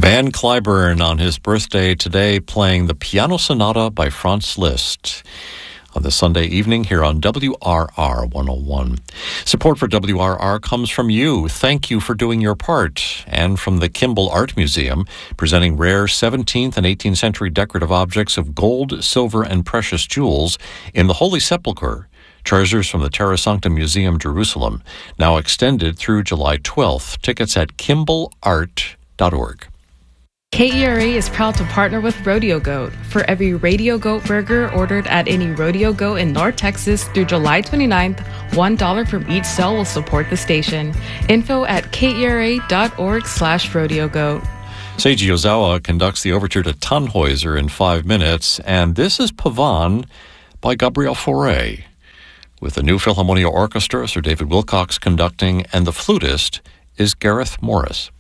Van Cliburn on his birthday today playing the Piano Sonata by Franz Liszt on this Sunday evening here on WRR 101. Support for WRR comes from you. Thank you for doing your part. And from the Kimball Art Museum, presenting rare 17th and 18th century decorative objects of gold, silver, and precious jewels in the Holy Sepulchre. Treasures from the Terra Sancta Museum, Jerusalem. Now extended through July 12th. Tickets at KimballArt.org. KERA is proud to partner with Rodeo Goat. For every Radio Goat burger ordered at any Rodeo Goat in North Texas through July 29th, $1 from each sale will support the station. Info at kera.org/rodeogoat. Seiji Ozawa conducts the overture to Tannhäuser in 5 minutes, and this is Pavane by Gabriel Fauré. With the New Philharmonia Orchestra, Sir David Wilcox conducting, and the flutist is Gareth Morris.